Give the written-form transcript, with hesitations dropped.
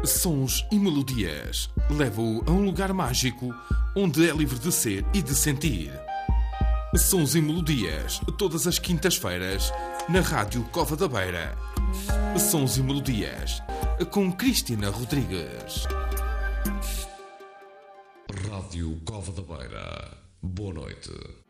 Sons e melodias. Levo-o a um lugar mágico onde é livre de ser e de sentir. Sons e melodias, todas as quintas-feiras, na Rádio Cova da Beira. Sons e melodias, com Cristina Rodrigues. Rádio Cova da Beira. Boa noite.